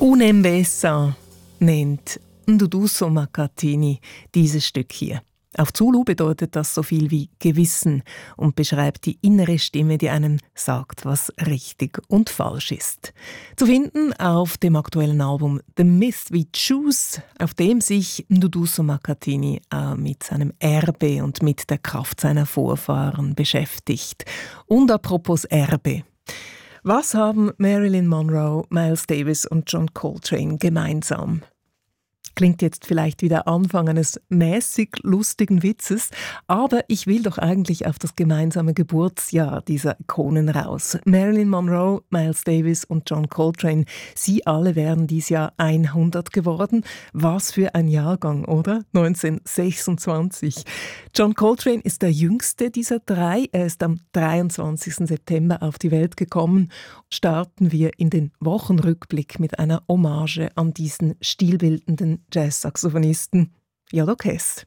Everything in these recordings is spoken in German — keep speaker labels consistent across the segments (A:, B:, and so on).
A: Unembesa nennt Nduduso Makatini dieses Stück hier. Auf Zulu bedeutet das so viel wie Gewissen und beschreibt die innere Stimme, die einem sagt, was richtig und falsch ist. Zu finden auf dem aktuellen Album The Myth We Choose, auf dem sich Nduduso Makatini mit seinem Erbe und mit der Kraft seiner Vorfahren beschäftigt. Und apropos Erbe. Was haben Marilyn Monroe, Miles Davis und John Coltrane gemeinsam? Klingt jetzt vielleicht wie der Anfang eines mäßig lustigen Witzes, aber ich will doch eigentlich auf das gemeinsame Geburtsjahr dieser Ikonen raus. Marilyn Monroe, Miles Davis und John Coltrane, sie alle wären dieses Jahr 100 geworden. Was für ein Jahrgang, oder? 1926. John Coltrane ist der jüngste dieser drei. Er ist am 23. September auf die Welt gekommen. Starten wir in den Wochenrückblick mit einer Hommage an diesen stilbildenden Jazz-Saxophonisten Jado Kess.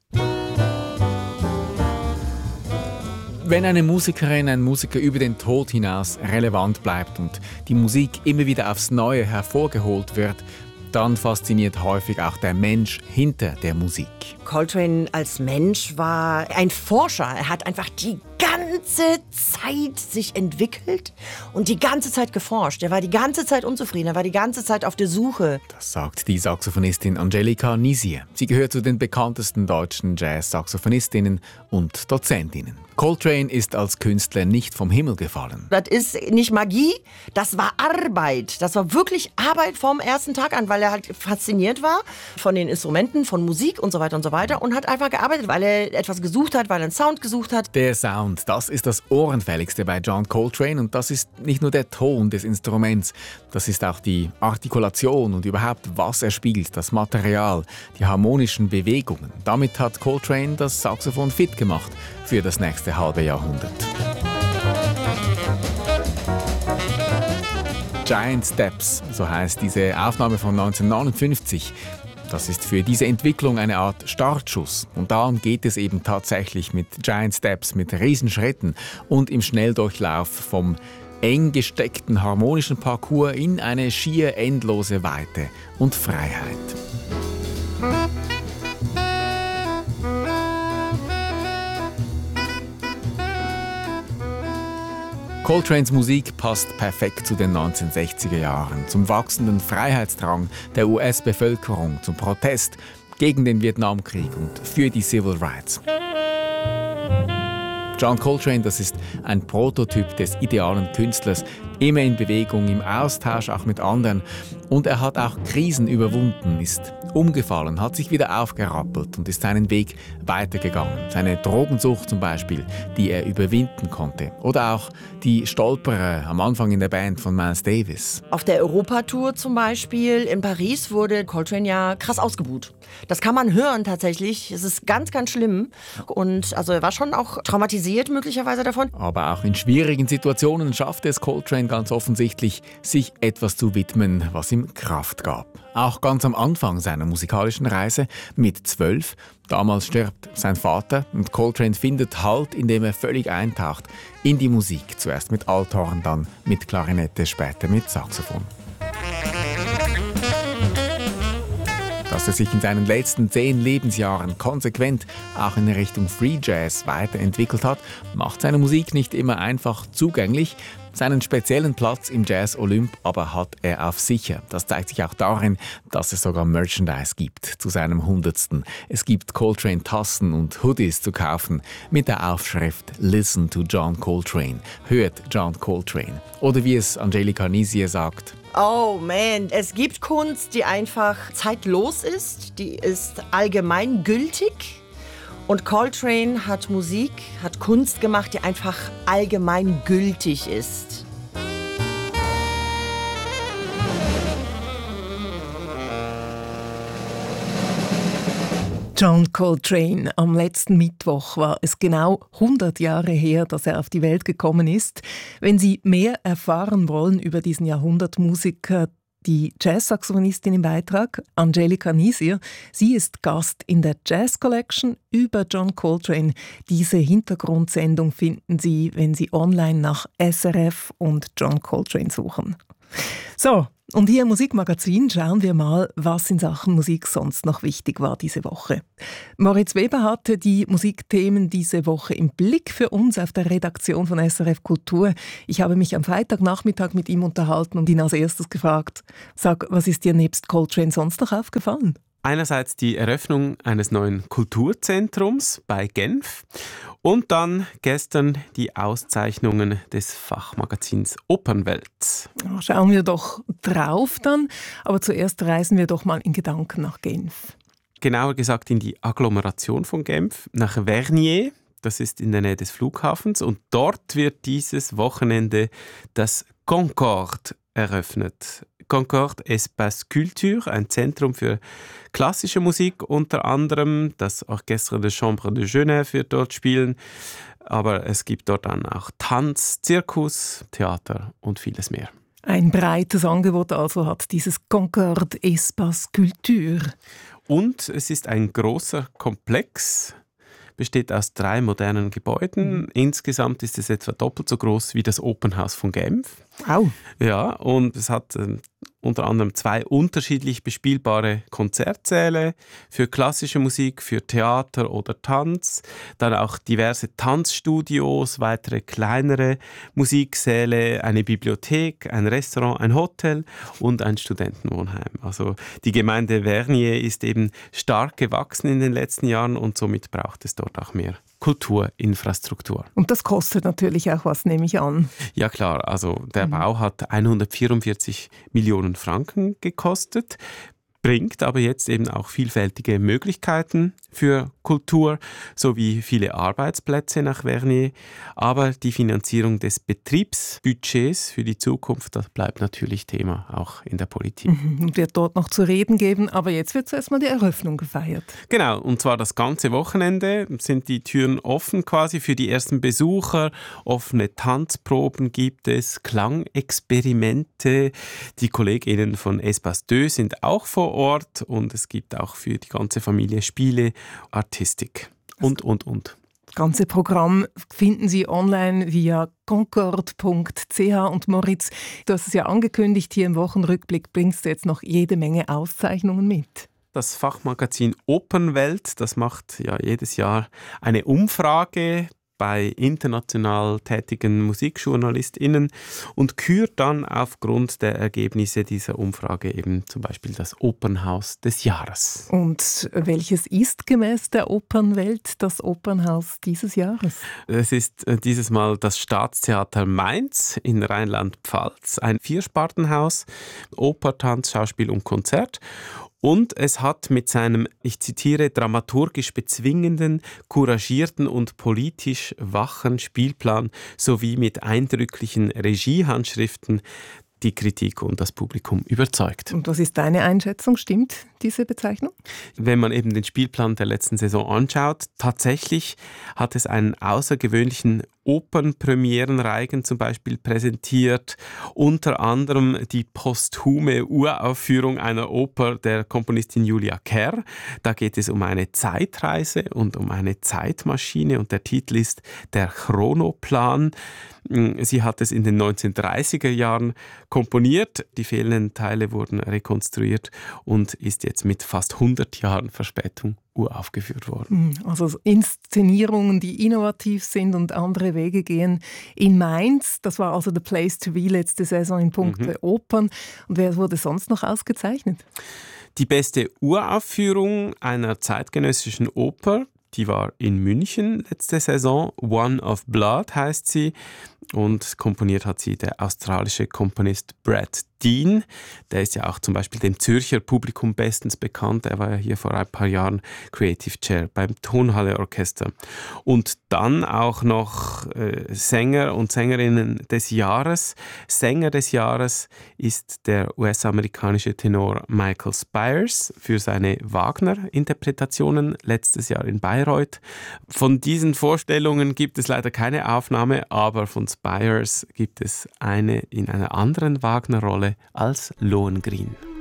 B: Wenn eine Musikerin, ein Musiker über den Tod hinaus relevant bleibt und die Musik immer wieder aufs Neue hervorgeholt wird, dann fasziniert häufig auch der Mensch hinter der Musik.
C: Coltrane als Mensch war ein Forscher. Er hat einfach die ganze Zeit sich entwickelt und die ganze Zeit geforscht. Er war die ganze Zeit unzufrieden, er war die ganze Zeit auf der Suche.
B: Das sagt die Saxophonistin Angelika Nisier. Sie gehört zu den bekanntesten deutschen Jazz-Saxophonistinnen und Dozentinnen. Coltrane ist als Künstler nicht vom Himmel gefallen.
C: Das ist nicht Magie, das war Arbeit. Das war wirklich Arbeit vom ersten Tag an, weil er halt fasziniert war von den Instrumenten, von Musik und so weiter und hat einfach gearbeitet, weil er etwas gesucht hat, weil er einen Sound gesucht hat.
B: Der Sound, das ist das Ohrenfälligste bei John Coltrane und das ist nicht nur der Ton des Instruments, das ist auch die Artikulation und überhaupt, was er spielt, das Material, die harmonischen Bewegungen. Damit hat Coltrane das Saxophon fit gemacht für das nächste halbe Jahrhundert. Giant Steps, so heißt diese Aufnahme von 1959. Das ist für diese Entwicklung eine Art Startschuss. Und darum geht es eben tatsächlich mit Giant Steps, mit Riesenschritten und im Schnelldurchlauf vom eng gesteckten harmonischen Parcours in eine schier endlose Weite und Freiheit. Coltranes Musik passt perfekt zu den 1960er Jahren, zum wachsenden Freiheitsdrang der US-Bevölkerung, zum Protest gegen den Vietnamkrieg und für die Civil Rights. John Coltrane, das ist ein Prototyp des idealen Künstlers, immer in Bewegung, im Austausch auch mit anderen. Und er hat auch Krisen überwunden, ist umgefallen, hat sich wieder aufgerappelt und ist seinen Weg weitergegangen. Seine Drogensucht zum Beispiel, die er überwinden konnte. Oder auch die Stolperer am Anfang in der Band von Miles Davis.
C: Auf der Europatour zum Beispiel in Paris wurde Coltrane ja krass ausgebuht. Das kann man hören tatsächlich. Es ist ganz, ganz schlimm. Und also er war schon auch traumatisiert möglicherweise davon.
B: Aber auch in schwierigen Situationen schaffte es Coltrane ganz offensichtlich, sich etwas zu widmen, was ihm Kraft gab. Auch ganz am Anfang seiner musikalischen Reise mit 12. Damals stirbt sein Vater und Coltrane findet Halt, indem er völlig eintaucht in die Musik. Zuerst mit Althorn, dann mit Klarinette, später mit Saxophon. Dass er sich in seinen letzten 10 Lebensjahren konsequent auch in Richtung Free Jazz weiterentwickelt hat, macht seine Musik nicht immer einfach zugänglich. Seinen speziellen Platz im Jazz Olymp aber hat er auf sicher. Das zeigt sich auch darin, dass es sogar Merchandise gibt zu seinem 100. Es gibt Coltrane-Tassen und Hoodies zu kaufen mit der Aufschrift «Listen to John Coltrane», hört John Coltrane. Oder wie es Angelika Nisier sagt:
C: Oh man, es gibt Kunst, die einfach zeitlos ist, die ist allgemeingültig. Und Coltrane hat Musik, hat Kunst gemacht, die einfach allgemeingültig ist.
A: John Coltrane. Am letzten Mittwoch war es genau 100 Jahre her, dass er auf die Welt gekommen ist. Wenn Sie mehr erfahren wollen über diesen Jahrhundertmusiker, die Jazz-Saxophonistin im Beitrag, Angelika Nisier, sie ist Gast in der Jazz Collection über John Coltrane. Diese Hintergrundsendung finden Sie, wenn Sie online nach SRF und John Coltrane suchen. So, Und hier im Musikmagazin schauen wir mal, was in Sachen Musik sonst noch wichtig war diese Woche. Moritz Weber hatte die Musikthemen diese Woche im Blick für uns auf der Redaktion von SRF Kultur. Ich habe mich am Freitagnachmittag mit ihm unterhalten und ihn als erstes gefragt, sag, was ist dir nebst Coltrane sonst noch aufgefallen?
D: Einerseits die Eröffnung eines neuen Kulturzentrums bei Genf und dann gestern die Auszeichnungen des Fachmagazins Opernwelt.
A: Schauen wir doch drauf dann, aber zuerst reisen wir doch mal in Gedanken nach Genf.
D: Genauer gesagt in die Agglomeration von Genf, nach Vernier. Das ist in der Nähe des Flughafens und dort wird dieses Wochenende das Concorde eröffnet. Concorde Espace Culture, ein Zentrum für klassische Musik unter anderem. Das Orchestre de Chambre de Genève wird dort spielen. Aber es gibt dort dann auch Tanz, Zirkus, Theater und vieles mehr.
A: Ein breites Angebot also hat dieses Concorde Espace Culture.
D: Und es ist ein großer Komplex, besteht aus 3 modernen Gebäuden. Insgesamt ist es etwa doppelt so groß wie das Opernhaus von Genf.
A: Au.
D: Ja, und es hat unter anderem 2 unterschiedlich bespielbare Konzertsäle für klassische Musik, für Theater oder Tanz. Dann auch diverse Tanzstudios, weitere kleinere Musiksäle, eine Bibliothek, ein Restaurant, ein Hotel und ein Studentenwohnheim. Also die Gemeinde Vernier ist eben stark gewachsen in den letzten Jahren und somit braucht es dort auch mehr Kulturinfrastruktur.
A: Und das kostet natürlich auch was, nehme ich an.
D: Ja klar, also der Bau hat 144 Millionen Franken gekostet, bringt aber jetzt eben auch vielfältige Möglichkeiten für Kultur sowie viele Arbeitsplätze nach Vernier. Aber die Finanzierung des Betriebsbudgets für die Zukunft, das bleibt natürlich Thema, auch in der Politik.
A: Und wird dort noch zu reden geben, aber jetzt wird zuerst mal die Eröffnung gefeiert.
D: Genau, und zwar das ganze Wochenende sind die Türen offen quasi für die ersten Besucher. Offene Tanzproben gibt es, Klangexperimente. Die KollegInnen von Espace 2 sind auch vor Ort und es gibt auch für die ganze Familie Spiele, Artistik und.
A: Das ganze Programm finden Sie online via concorde.ch. Und Moritz, du hast es ja angekündigt, hier im Wochenrückblick bringst du jetzt noch jede Menge Auszeichnungen mit.
D: Das Fachmagazin Opernwelt, das macht ja jedes Jahr eine Umfrage bei international tätigen MusikjournalistInnen und kürt dann aufgrund der Ergebnisse dieser Umfrage eben zum Beispiel das Opernhaus des Jahres.
A: Und welches ist gemäß der Opernwelt das Opernhaus dieses Jahres?
D: Es ist dieses Mal das Staatstheater Mainz in Rheinland-Pfalz, ein 4-Spartenhaus, Oper, Tanz, Schauspiel und Konzert. Und es hat mit seinem, ich zitiere, dramaturgisch bezwingenden, couragierten und politisch wachen Spielplan sowie mit eindrücklichen Regiehandschriften die Kritik und das Publikum überzeugt.
A: Und was ist deine Einschätzung? Stimmt diese Bezeichnung?
D: Wenn man eben den Spielplan der letzten Saison anschaut, tatsächlich hat es einen außergewöhnlichen Opernpremierenreigen zum Beispiel präsentiert, unter anderem die posthume Uraufführung einer Oper der Komponistin Julia Kerr. Da geht es um eine Zeitreise und um eine Zeitmaschine und der Titel ist Der Chronoplan. Sie hat es in den 1930er Jahren komponiert, die fehlenden Teile wurden rekonstruiert und ist jetzt mit fast 100 Jahren Verspätung uraufgeführt worden.
A: Also Inszenierungen, die innovativ sind und andere Wege gehen. In Mainz, das war also the place to be letzte Saison in puncto Opern. Und wer wurde sonst noch ausgezeichnet?
D: Die beste Uraufführung einer zeitgenössischen Oper, die war in München letzte Saison. One of Blood heißt sie. Und komponiert hat sie der australische Komponist Brad Dean. Der ist ja auch zum Beispiel dem Zürcher Publikum bestens bekannt. Er war ja hier vor ein paar Jahren Creative Chair beim Tonhalle Orchester. Und dann auch noch Sänger und Sängerinnen des Jahres. Sänger des Jahres ist der US-amerikanische Tenor Michael Spires für seine Wagner-Interpretationen letztes Jahr in Bayreuth. Von diesen Vorstellungen gibt es leider keine Aufnahme, aber von Spires gibt es eine in einer anderen Wagner-Rolle als Lohengrin.